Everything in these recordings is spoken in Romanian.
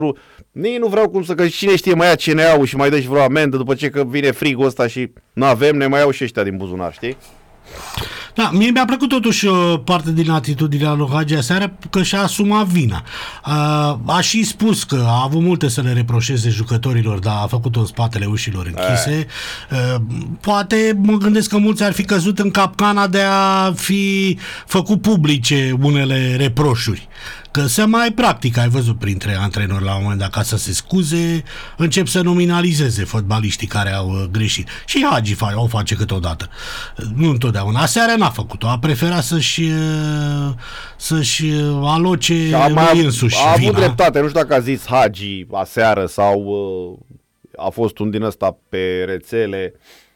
Nici nu vreau cum să, că cine știe mai ia CNA-ul și mai dă și vreo amendă după ce că vine frigul ăsta și nu avem, ne mai iau și ăștia din buzunar, știi? Da, mie mi-a plăcut totuși parte din atitudinea lui Hagi aseară că și-a asumat vina. A și spus că a avut multe să le reproșeze jucătorilor, dar a făcut-o în spatele ușilor închise. Poate mă gândesc că mulți ar fi căzut în capcana de a fi făcut publice unele reproșuri. Că se mai practică, ai văzut printre antrenori la un moment dat, ca să se scuze, încep să nominalizeze fotbaliștii care au greșit. Și Hagi o face câteodată. Nu întotdeauna. Aseară n-a făcut-o. A preferat să-și aloce lui însuși a avut vina. dreptate. Nu știu dacă a zis Hagi aseară sau a fost un din ăsta pe rețele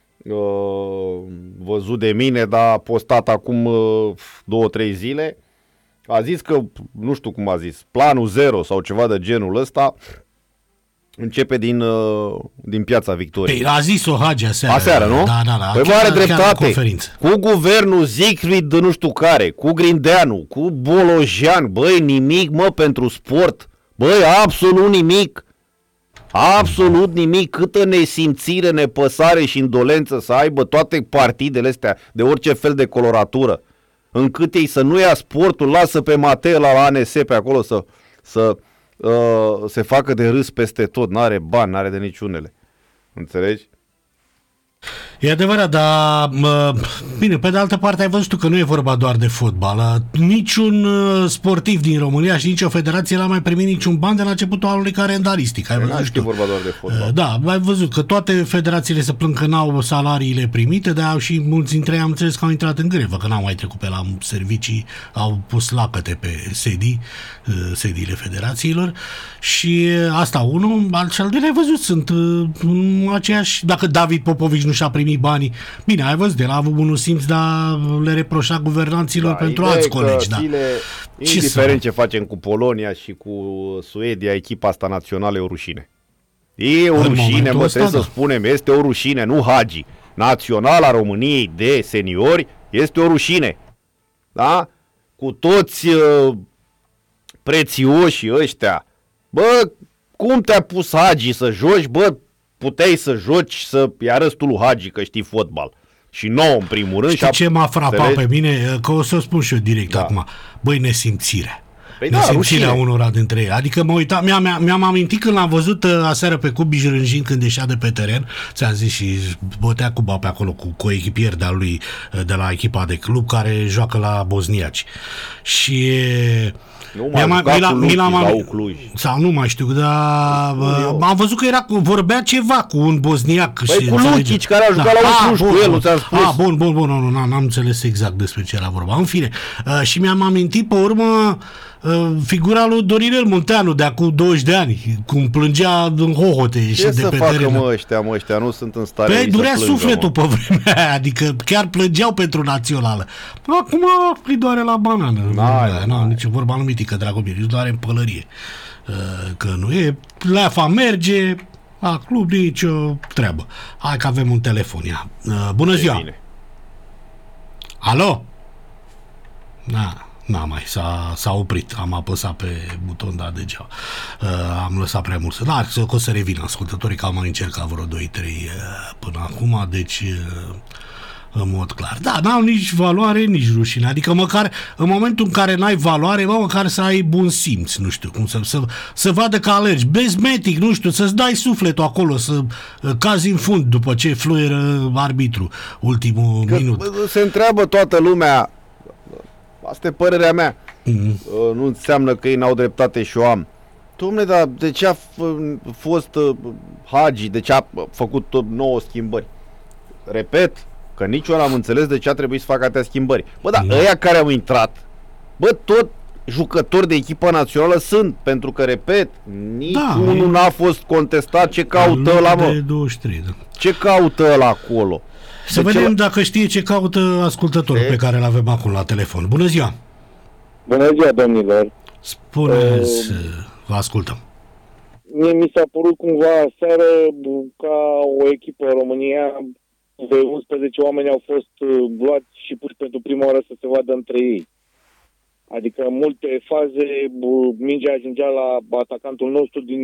văzut de mine, dar a postat acum 2-3 zile. A zis că, nu știu cum a zis, planul 0 sau ceva de genul ăsta începe din Piața Victoriei. Păi, a zis-o Hagi aseară, nu? Da. Păi are dreptate. Cu guvernul Zicrid de nu știu care, cu Grindeanu, cu Bolojan, băi, nimic, mă, pentru sport. Băi, absolut nimic. Absolut nimic. Câtă nesimțire, nepăsare și indolență să aibă toate partidele astea de orice fel de coloratură. Încât ei să nu ia sportul, lasă pe Matei la ANS pe acolo să se facă de râs peste tot. N-are bani, n-are de niciunele. Înțelegi? E adevărat, dar bine, pe de altă parte ai văzut că nu e vorba doar de fotbal. Niciun sportiv din România și nicio federație n-a mai primit niciun ban de la începutul anului calendaristic. Ai văzut? Nu e vorba doar de fotbal. Da, ai văzut că toate federațiile se plâng că n-au salariile primite, dar și mulți dintre ei am înțeles că au intrat în grevă, că n-au mai trecut pe la servicii, au pus lacăte pe sediile federațiilor și asta unul, al doilea ai văzut, sunt aceiași, dacă David Popovici nu și-a primit banii. Bine, ai văzut, el a avut bunul simț, dar le reproșa guvernanților pentru alți colegi. Da. Indiferent ce facem cu Polonia și cu Suedia, echipa asta națională e o rușine. E o rușine, trebuie să spunem, este o rușine, nu Hagi. Naționala României de seniori este o rușine. Da? Cu toți prețioșii ăștia. Bă, cum te-a pus Hagi să joci? Bă, puteai să joci, să-i arăți tu lui Hagi că știi fotbal. Și nouă, în primul rând. Știi ce m-a frapat pe mine? Că o să o spun și eu direct acum. Băi, nesimțire. Păi nesimțirea unora dintre ei. Adică mă uitam, mi-am amintit când l-am văzut aseară pe Cubi rânjind când ieșea de pe teren, ți-am zis, și bătea Cuba pe acolo cu coechipier de-a lui de la echipa de club care joacă la bosniaci. Și sau nu mai știu, dar am văzut că vorbea ceva cu un bosniac. Băi, cu Lucic, care a jucat la Cluj cu el, nu ți-am spus. Bun, n-am înțeles exact despre ce era vorba. În fine, și mi-am amintit pe urmă figura lui Dorinel Munteanu de acum 20 de ani, cum plângea în hohote și de pe teren. Ce să facă, mă, ăștia nu sunt în stare să durea sufletul pe vremea aia, adică chiar plângeau pentru națională. Acum îi doare la banană. Nu, nici vorba nu mitică, Dragomir, îi doare în pălărie. Că nu e, leafa merge, la club nicio treabă. Hai că avem un telefon, ia. Bună ziua! Alo? S-a oprit. Am apăsat pe buton, dar degeaba. Am lăsat prea mult. Dar o să revină ascultătorii, că am mai încercat vreo 2-3 până acum, deci în mod clar. Da, n-au nici valoare, nici rușine. Adică măcar în momentul în care n-ai valoare, măcar să ai bun simț, nu știu cum să vadă că alergi. Bezmetic, nu știu, să-ți dai sufletul acolo, să cazi în fund după ce fluieră arbitru ultimul minut. Se întreabă toată lumea. Asta e părerea mea. Nu înseamnă că ei n-au dreptate și o am. Dom'le, dar de ce a fost Hagi, de ce a făcut tot 9 schimbări? Repet, că nici eu n-am înțeles de ce a trebuit să facă atâtea schimbări. Bă, dar ăia care au intrat, bă, tot jucători de echipa națională sunt, pentru că, repet, niciunul n-a fost contestat. Ce caută ăla, mă? 23, da. Ce caută ăla acolo? Să vedem dacă știe ce caută ascultătorul pe care îl avem acum la telefon. Bună ziua! Bună ziua, domnilor! Spuneți, vă ascultăm. Mie mi s-a părut cumva aseară ca o echipă România de 11 oameni au fost luați și puși pentru prima oară să se vadă între ei. Adică în multe faze mingea ajungea la atacantul nostru din